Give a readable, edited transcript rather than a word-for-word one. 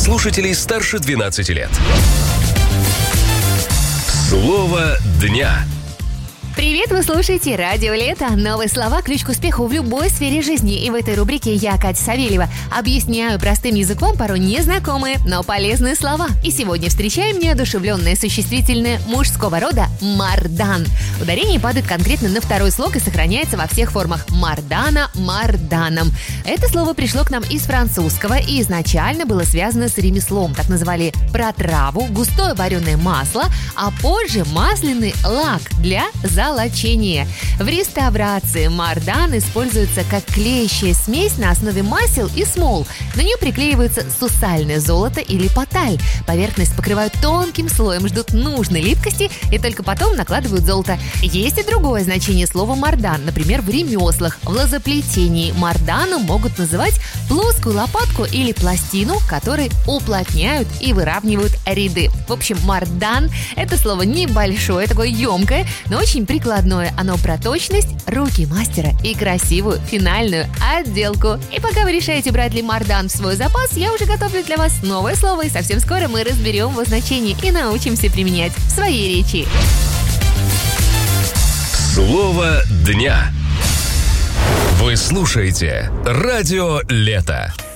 слушателей старше 12 лет. Слово дня. Привет, вы слушаете «Радио Лето». Новые слова – ключ к успеху в любой сфере жизни. И в этой рубрике я, Катя Савельева, объясняю простым языком порой незнакомые, но полезные слова. И сегодня встречаем неодушевленное существительное мужского рода «мардан». Ударение падает конкретно на второй слог и сохраняется во всех формах «мардана», «марданом». Это слово пришло к нам из французского и изначально было связано с ремеслом. Так называли протраву, густое вареное масло, а позже масляный лак для золочения. В реставрации мардан используется как клеящая смесь на основе масел и смол. На нее приклеивается сусальное золото или поталь. Поверхность покрывают тонким слоем, ждут нужной липкости и только потом накладывают золото. Есть и другое значение слова мардан. Например, в ремеслах, в лозоплетении марданом могут называть плоскую лопатку или пластину, которые уплотняют и выравнивают ряды. В общем, мардан – это слово небольшое, такое емкое, но очень прикладное. Оно про точность, руки мастера и красивую финальную отделку. И пока вы решаете, брать ли мардан в свой запас, я уже готовлю для вас новое слово, и совсем скоро мы разберем его значение и научимся применять в своей речи. Слово дня. Вы слушаете «Радио Лето».